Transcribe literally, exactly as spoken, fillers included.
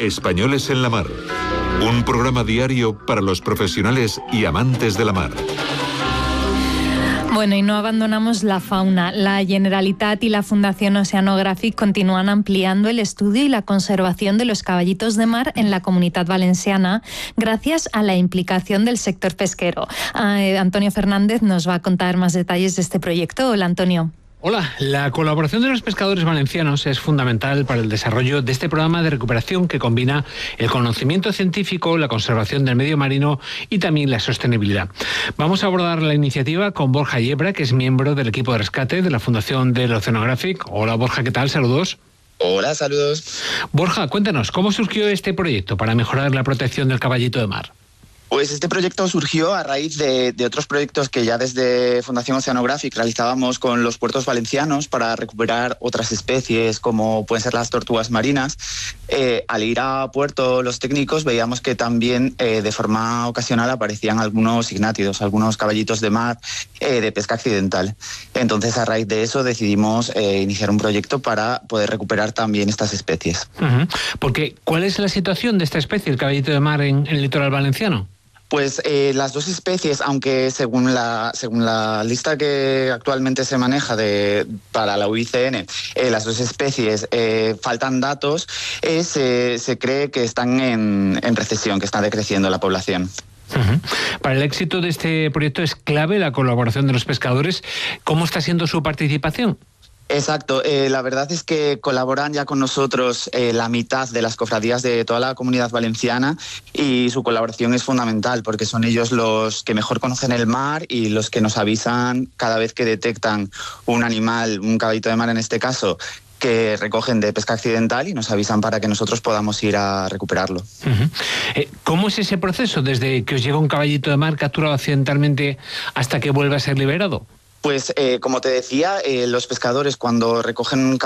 Españoles en la Mar. Un programa diario para los profesionales y amantes de la mar. Bueno, y no abandonamos la fauna. La Generalitat y la Fundación Oceanographic continúan ampliando el estudio y la conservación de los caballitos de mar en la Comunitat Valenciana gracias a la implicación del sector pesquero. Eh, Antonio Fernández nos va a contar más detalles de este proyecto. Hola, Antonio. Hola, la colaboración de los pescadores valencianos es fundamental para el desarrollo de este programa de recuperación que combina el conocimiento científico, la conservación del medio marino y también la sostenibilidad. Vamos a abordar la iniciativa con Borja Yebra, que es miembro del equipo de rescate de la Fundación del Oceanographic. Hola Borja, ¿qué tal? Saludos. Hola, saludos. Borja, cuéntanos, ¿cómo surgió este proyecto para mejorar la protección del caballito de mar? Pues este proyecto surgió a raíz de, de otros proyectos que ya desde Fundación Oceanographic realizábamos con los puertos valencianos para recuperar otras especies como pueden ser las tortugas marinas. Eh, al ir a puerto los técnicos veíamos que también eh, de forma ocasional aparecían algunos ignátidos, algunos caballitos de mar eh, de pesca accidental. Entonces a raíz de eso decidimos eh, iniciar un proyecto para poder recuperar también estas especies. Uh-huh. Porque, ¿cuál es la situación de esta especie, el caballito de mar, en, en el litoral valenciano? Pues eh, las dos especies, aunque según la según la lista que actualmente se maneja de para la U I C N, eh, las dos especies eh, faltan datos, eh, se, se cree que están en, en recesión, que está decreciendo la población. Uh-huh. Para el éxito de este proyecto es clave la colaboración de los pescadores. ¿Cómo está siendo su participación? Exacto, eh, la verdad es que colaboran ya con nosotros eh, la mitad de las cofradías de toda la Comunidad Valenciana y su colaboración es fundamental porque son ellos los que mejor conocen el mar y los que nos avisan cada vez que detectan un animal, un caballito de mar en este caso, que recogen de pesca accidental y nos avisan para que nosotros podamos ir a recuperarlo. Uh-huh. eh, ¿Cómo es ese proceso desde que os llega un caballito de mar capturado accidentalmente hasta que vuelve a ser liberado? Pues eh, como te decía, eh, los pescadores cuando recogen un